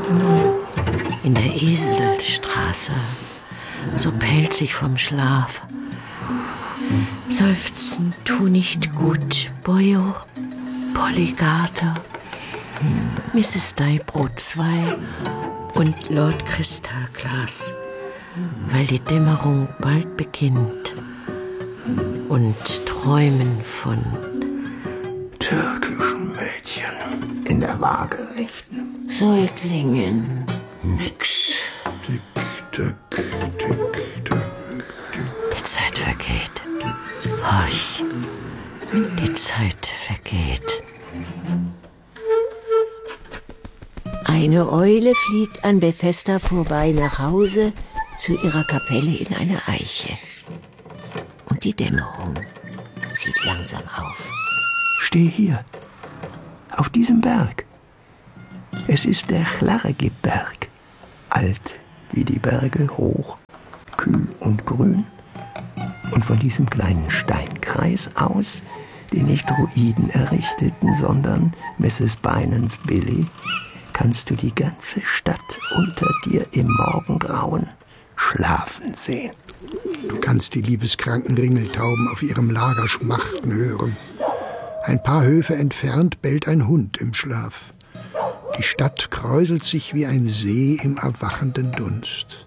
In der Eselstraße, so pelzig vom Schlaf. Seufzen tu nicht gut, Boyo, Polligater, Mrs. Deibrot 2 und Lord Kristallglas, weil die Dämmerung bald beginnt und träumen von türkischen Mädchen in der Waagerechten, Säuglingen. nix. Tick, tick, tick, tick, tick. Die Zeit vergeht. Horch, die Zeit vergeht. Eine Eule fliegt an Bethesda vorbei nach Hause zu ihrer Kapelle in einer Eiche. Und die Dämmerung zieht langsam auf. Steh hier, auf diesem Berg. Es ist der Chlargib-Berg. Alt wie die Berge, hoch, kühl und grün. Und von diesem kleinen Steinkreis aus, den nicht Druiden errichteten, sondern Mrs. Bynens Billy, kannst du die ganze Stadt unter dir im Morgengrauen schlafen sehen. Du kannst die liebeskranken Ringeltauben auf ihrem Lager schmachten hören. Ein paar Höfe entfernt bellt ein Hund im Schlaf. Die Stadt kräuselt sich wie ein See im erwachenden Dunst.